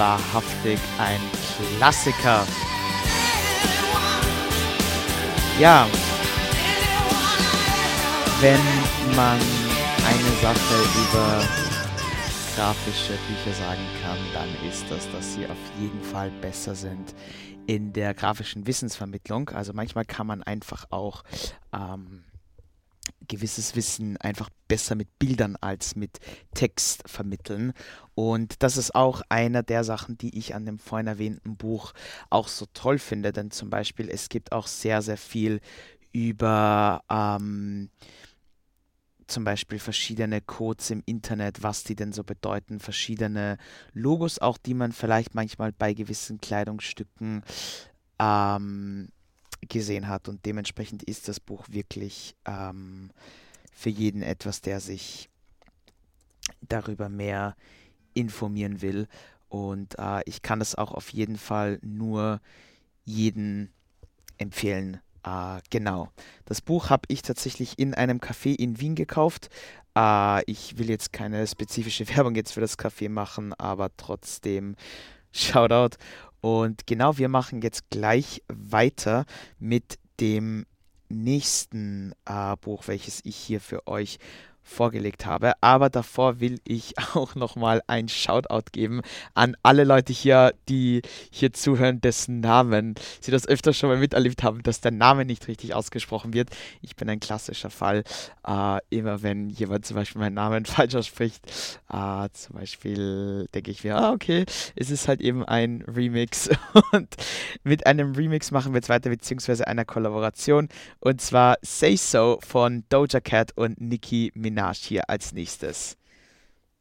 wahrhaftig ein Klassiker. Ja, wenn man eine Sache über grafische Bücher sagen kann, dann ist das, dass sie auf jeden Fall besser sind in der grafischen Wissensvermittlung. Also manchmal kann man einfach auch gewisses Wissen einfach besser mit Bildern als mit Text vermitteln. Und das ist auch einer der Sachen, die ich an dem vorhin erwähnten Buch auch so toll finde. Denn zum Beispiel, es gibt auch sehr, sehr viel über zum Beispiel verschiedene Codes im Internet, was die denn so bedeuten, verschiedene Logos auch, die man vielleicht manchmal bei gewissen Kleidungsstücken ähm, gesehen hat. Und dementsprechend ist das Buch wirklich für jeden etwas, der sich darüber mehr informieren will. Und ich kann es auch auf jeden Fall nur jeden empfehlen. Genau. Das Buch habe ich tatsächlich in einem Café in Wien gekauft. Ich will jetzt keine spezifische Werbung jetzt für das Café machen, aber trotzdem Shoutout. Und genau, wir machen jetzt gleich weiter mit dem nächsten Buch, welches ich hier für euch vorgelegt habe. Aber davor will ich auch nochmal ein Shoutout geben an alle Leute hier, die hier zuhören, dessen Namen sie das öfter schon mal miterlebt haben, dass der Name nicht richtig ausgesprochen wird. Ich bin ein klassischer Fall. Immer wenn jemand zum Beispiel meinen Namen falsch ausspricht, zum Beispiel denke ich mir, okay, es ist halt eben ein Remix. Und mit einem Remix machen wir jetzt weiter, beziehungsweise einer Kollaboration. Und zwar Say So von Doja Cat und Nicki Minaj hier als nächstes.